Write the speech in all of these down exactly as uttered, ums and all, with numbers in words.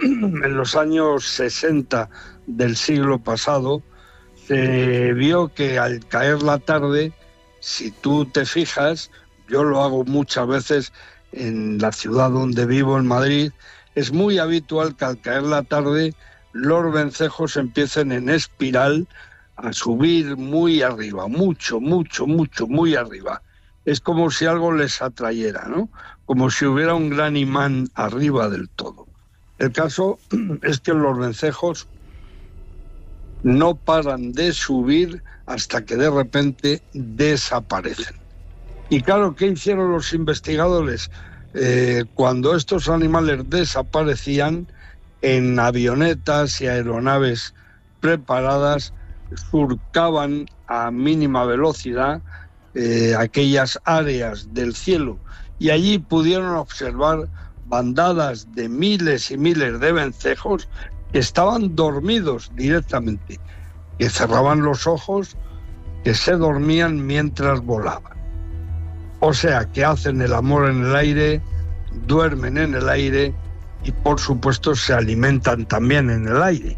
en los años sesenta del siglo pasado, se vio que al caer la tarde, si tú te fijas, yo lo hago muchas veces en la ciudad donde vivo, en Madrid, es muy habitual que al caer la tarde los vencejos empiecen en espiral a subir muy arriba, mucho, mucho, mucho, muy arriba. Es como si algo les atrayera, ¿no? Como si hubiera un gran imán arriba del todo. El caso es que los vencejos no paran de subir hasta que de repente desaparecen. Y claro, ¿qué hicieron los investigadores? Eh, cuando estos animales desaparecían, en avionetas y aeronaves preparadas, surcaban a mínima velocidad eh, aquellas áreas del cielo, y allí pudieron observar bandadas de miles y miles de vencejos que estaban dormidos directamente, que cerraban los ojos, que se dormían mientras volaban. O sea, que hacen el amor en el aire, duermen en el aire y, por supuesto, se alimentan también en el aire.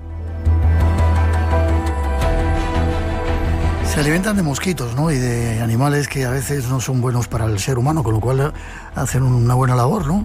Se alimentan de mosquitos, ¿no? Y de animales que a veces no son buenos para el ser humano, con lo cual hacen una buena labor, ¿no?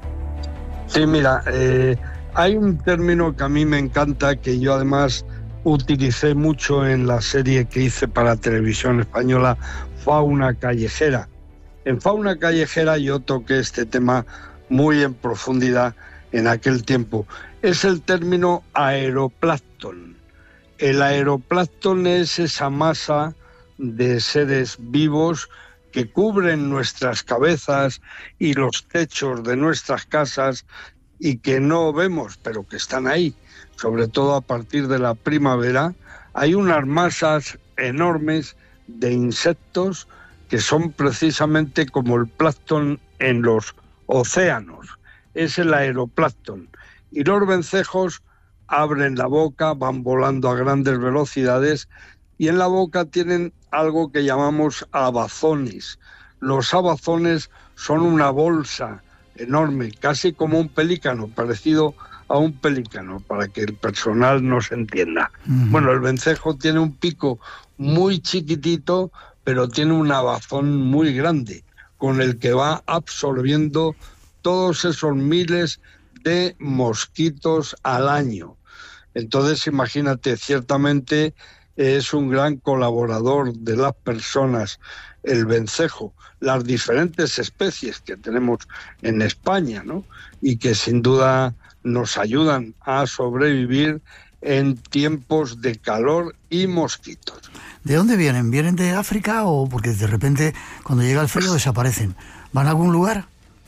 Sí, mira, eh, hay un término que a mí me encanta, que yo además utilicé mucho en la serie que hice para Televisión Española, Fauna Callejera. En Fauna Callejera yo toqué este tema muy en profundidad en aquel tiempo. Es el término aeroplancton. El aeroplancton es esa masa de seres vivos que cubren nuestras cabezas y los techos de nuestras casas y que no vemos, pero que están ahí. Sobre todo a partir de la primavera, hay unas masas enormes de insectos que son precisamente como el plancton en los océanos. Es el aeroplancton. Y los vencejos abren la boca, van volando a grandes velocidades y en la boca tienen algo que llamamos abazones. Los abazones son una bolsa enorme, casi como un pelícano, parecido a un pelícano, para que el personal nos entienda. Uh-huh. Bueno, el vencejo tiene un pico muy chiquitito, pero tiene un abazón muy grande, con el que va absorbiendo todos esos miles de mosquitos al año. Entonces, imagínate, ciertamente es un gran colaborador de las personas, el vencejo, las diferentes especies que tenemos en España, ¿no? Y que sin duda nos ayudan a sobrevivir en tiempos de calor y mosquitos. ¿De dónde vienen? ¿Vienen de África o porque de repente cuando llega el frío desaparecen? ¿Van a algún lugar?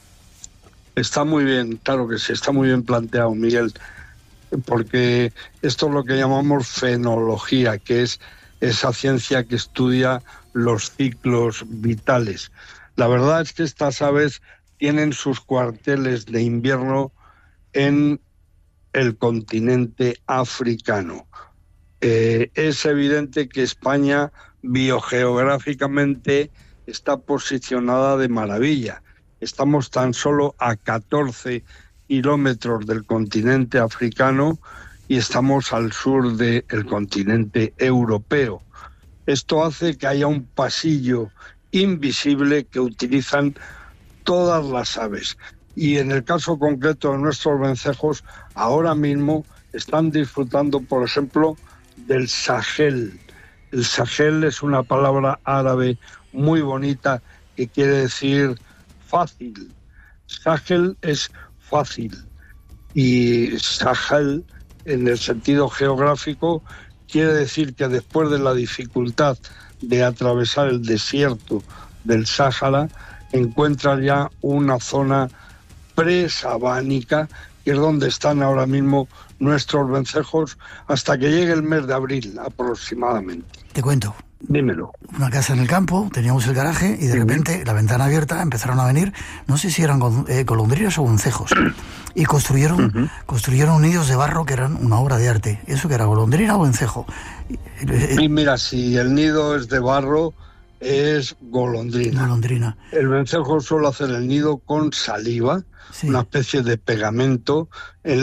Está muy bien, claro que sí, está muy bien planteado, Miguel, porque esto es lo que llamamos fenología, que es esa ciencia que estudia los ciclos vitales. La verdad es que estas aves tienen sus cuarteles de invierno en el continente africano. Eh, es evidente que España biogeográficamente está posicionada de maravilla. Estamos tan solo a catorce kilómetros del continente africano y estamos al sur del continente europeo. Esto hace que haya un pasillo invisible que utilizan todas las aves. Y en el caso concreto de nuestros vencejos, ahora mismo están disfrutando, por ejemplo, del Sahel. El Sahel es una palabra árabe muy bonita que quiere decir fácil. Sahel es fácil y Sahel, en el sentido geográfico, quiere decir que después de la dificultad de atravesar el desierto del Sáhara, encuentra ya una zona presabánica, que es donde están ahora mismo nuestros vencejos, hasta que llegue el mes de abril aproximadamente. Te cuento. Dímelo. Una casa en el campo, teníamos el garaje y de repente la ventana abierta, empezaron a venir, no sé si eran eh, golondrinas o vencejos, y construyeron, uh-huh. construyeron nidos de barro que eran una obra de arte. ¿Eso que era, golondrina o vencejo? Y mira, si el nido es de barro, es golondrina. Golondrina. El vencejo suele hacer el nido con saliva, sí. Una especie de pegamento en